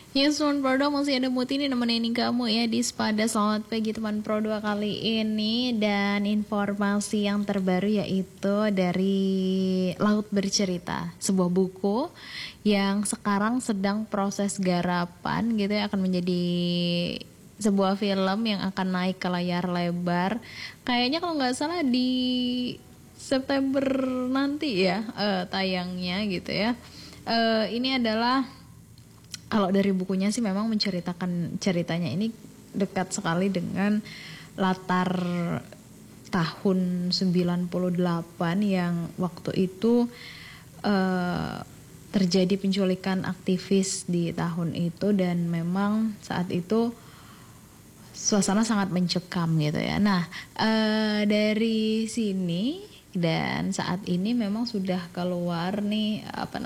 Yes, teman Pro 2 masih ada Muti nih nemenin kamu ya di Spada. Selamat pagi teman Pro 2 kali ini. Dan informasi yang terbaru yaitu dari Laut Bercerita, sebuah buku yang sekarang sedang proses garapan gitu ya, akan menjadi sebuah film yang akan naik ke layar lebar. Kayaknya kalau nggak salah di September nanti ya tayangnya gitu ya. Ini adalah, kalau dari bukunya sih memang menceritakan, ceritanya ini dekat sekali dengan latar tahun 98 yang waktu itu terjadi penculikan aktivis di tahun itu, dan memang saat itu suasana sangat mencekam gitu ya. Nah, dari sini dan saat ini memang sudah keluar nih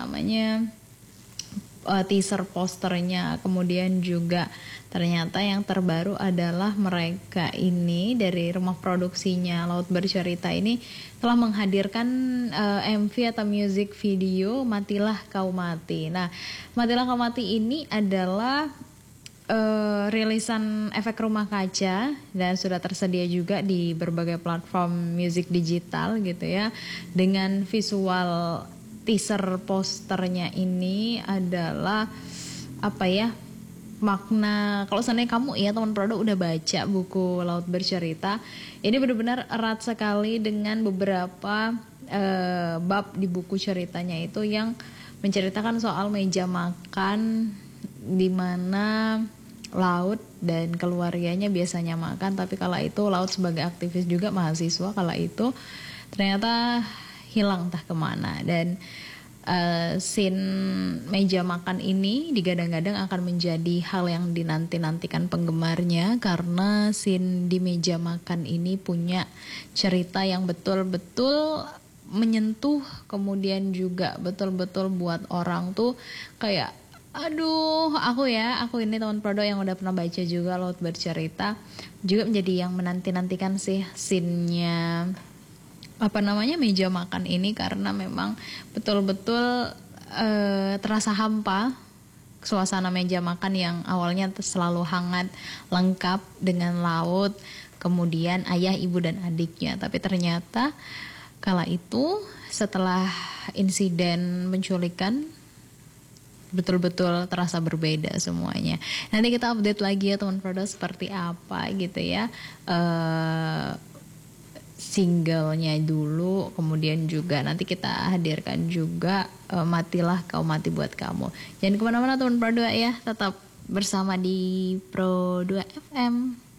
teaser posternya. Kemudian juga ternyata yang terbaru adalah mereka ini dari rumah produksinya Laut Bercerita ini telah menghadirkan MV atau music video Matilah Kau Mati. Nah, Matilah Kau Mati ini adalah rilisan efek rumah kaca dan sudah tersedia juga di berbagai platform musik digital gitu ya. Dengan visual teaser posternya ini adalah makna, kalau seandainya kamu ya teman produk udah baca buku Laut Bercerita, ini benar-benar erat sekali dengan beberapa bab di buku ceritanya itu yang menceritakan soal meja makan di mana Laut dan keluarganya biasanya makan, tapi kala itu Laut sebagai aktivis juga mahasiswa kala itu ternyata hilang entah kemana. Dan scene meja makan ini digadang-gadang akan menjadi hal yang dinanti-nantikan penggemarnya, karena scene di meja makan ini punya cerita yang betul-betul menyentuh, kemudian juga betul-betul buat orang tuh kayak, aduh, aku ini teman Prodo yang udah pernah baca juga Laut Bercerita, juga menjadi yang menanti-nantikan sih scene-nya meja makan ini, karena memang betul-betul terasa hampa suasana meja makan yang awalnya selalu hangat, lengkap dengan laut, kemudian ayah, ibu dan adiknya. Tapi ternyata kala itu setelah insiden penculikan betul-betul terasa berbeda semuanya. Nanti kita update lagi ya teman Prodo seperti apa gitu ya. Singlenya dulu, kemudian juga nanti kita hadirkan juga Matilah Kau Mati buat kamu. Jangan kemana-mana teman Pro 2 ya, tetap bersama di Pro 2 FM.